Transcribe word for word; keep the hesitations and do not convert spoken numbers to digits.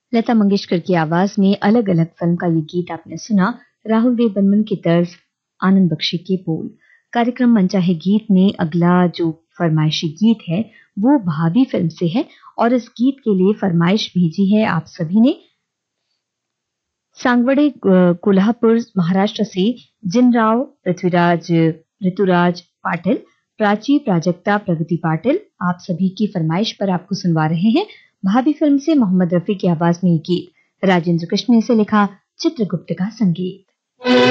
लता मंगेशकर की आवाज में अलग अलग फिल्म का ये गीत आपने सुना। राहुल देव बर्मन की तर्ज, आनंद बख्शी के बोल। कार्यक्रम मनचाहे गीत में अगला जो फरमाइशी गीत है वो भाभी फिल्म से है और इस गीत के लिए फरमाइश भेजी है आप सभी ने सांगवड़े कोल्हापुर महाराष्ट्र से जिनराव, पृथ्वीराज, ऋतुराज पाटिल, प्राची, प्राजक्ता, प्रगति पाटिल, आप सभी की फरमाइश पर आपको सुनवा रहे हैं भाभी फिल्म से मोहम्मद रफी की आवाज में ये गीत। राजेंद्र कृष्ण ने इसे लिखा, चित्रगुप्त का संगीत।